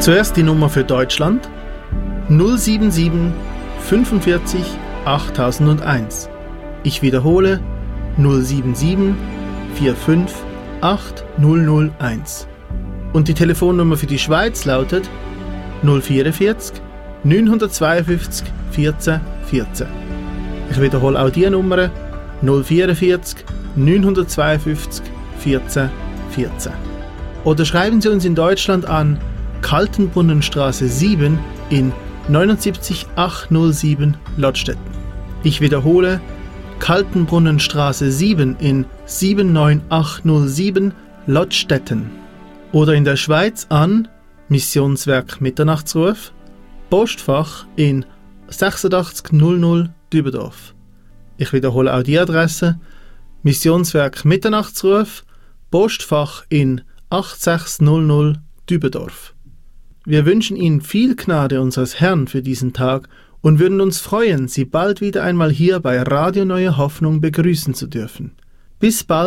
Zuerst die Nummer für Deutschland 077 45 8001. Ich wiederhole 077 45 8001. Und die Telefonnummer für die Schweiz lautet 044 952 14 14. Ich wiederhole auch die Nummer 044 952 14 14. Oder schreiben Sie uns in Deutschland an Kaltenbrunnenstraße 7 in 79807 Lottstetten. Ich wiederhole Kaltenbrunnenstraße 7 in 79807 Lottstetten. Oder in der Schweiz an Missionswerk Mitternachtsruf, Postfach in 8600 Dübendorf. Ich wiederhole auch die Adresse Missionswerk Mitternachtsruf, Postfach in 8600 Dübendorf. Wir wünschen Ihnen viel Gnade unseres Herrn für diesen Tag und würden uns freuen, Sie bald wieder einmal hier bei Radio Neue Hoffnung begrüßen zu dürfen. Bis bald.